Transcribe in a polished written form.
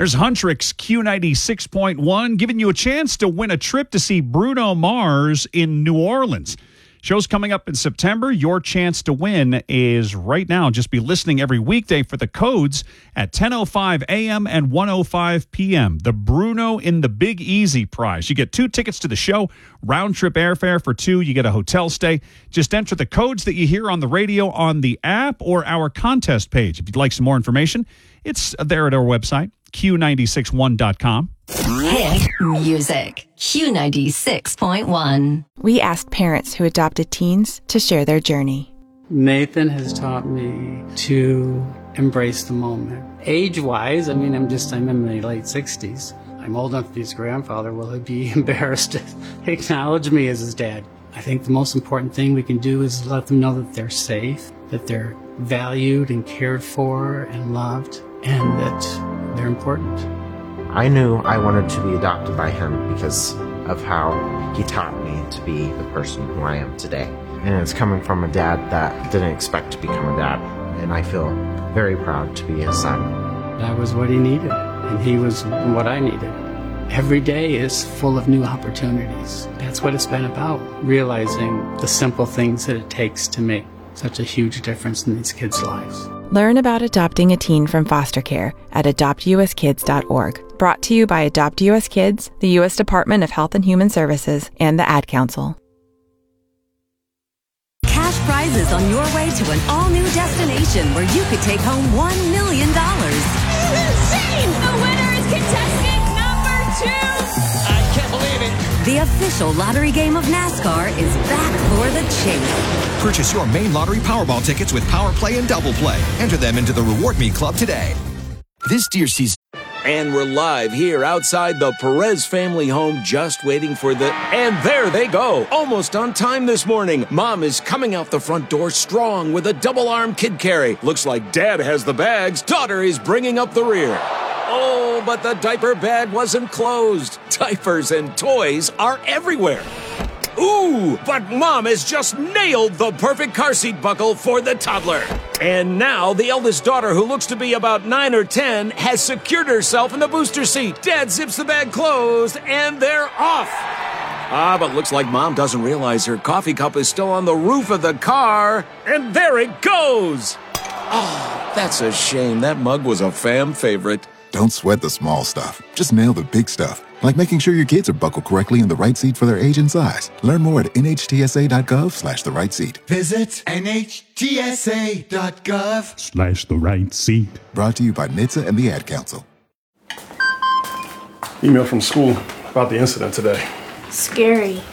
There's Huntrix Q96.1 giving you a chance to win a trip to see Bruno Mars in New Orleans. Show's coming up in September. Your chance to win is right now. Just be listening every weekday for the codes at 10:05 a.m. and 1:05 p.m. The Bruno in the Big Easy prize. You get 2 tickets to the show, round-trip airfare for 2. You get a hotel stay. Just enter the codes that you hear on the radio on the app or our contest page. If you'd like some more information, it's there at our website, q961.com. Hit music. Q96.1. We asked parents who adopted teens to share their journey. Nathan has taught me to embrace the moment. Age-wise, I'm in my late 60s. I'm old enough to be his grandfather. Will he be embarrassed to acknowledge me as his dad? I think the most important thing we can do is let them know that they're safe, that they're valued and cared for and loved, and that they're important. I knew I wanted to be adopted by him because of how he taught me to be the person who I am today. And it's coming from a dad that didn't expect to become a dad. And I feel very proud to be his son. I was what he needed, and he was what I needed. Every day is full of new opportunities. That's what it's been about, realizing the simple things that it takes to make such a huge difference in these kids' lives. Learn about adopting a teen from foster care at adoptuskids.org. Brought to you by Adopt U.S. Kids, the U.S. Department of Health and Human Services, and the Ad Council. Cash prizes on your way to an all-new destination where you could take home $1 million. Insane! The winner is contestant number 2! I can't believe it. The official lottery game of NASCAR is back for the chase. Purchase your main lottery Powerball tickets with Power Play and Double Play. Enter them into the Reward Me Club today. This deer season. And we're live here outside the Perez family home, just waiting for the... And there they go, almost on time this morning. Mom is coming out the front door strong with a double-arm kid carry. Looks like Dad has the bags. Daughter is bringing up the rear. Oh, but the diaper bag wasn't closed. Diapers and toys are everywhere. Ooh, but Mom has just nailed the perfect car seat buckle for the toddler. And now the eldest daughter, who looks to be about 9 or 10, has secured herself in the booster seat. Dad zips the bag closed, and they're off. But looks like Mom doesn't realize her coffee cup is still on the roof of the car. And there it goes. Oh, that's a shame. That mug was a fam favorite. Don't sweat the small stuff. Just nail the big stuff. Like making sure your kids are buckled correctly in the right seat for their age and size. Learn more at nhtsa.gov/the right seat. Visit nhtsa.gov/the right seat. Brought to you by NHTSA and the Ad Council. Email from school about the incident today. Scary.